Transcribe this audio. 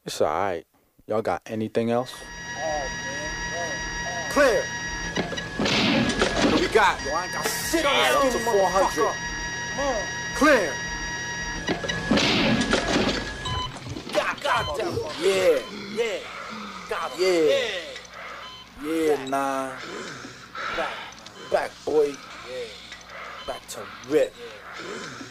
It's alright. Y'all got anything else? Clear. What we got? Yo, I ain't got shit on this to 400. Clear. Got them. Yeah. Got him. Yeah, nah. Back, boy. Back to rip.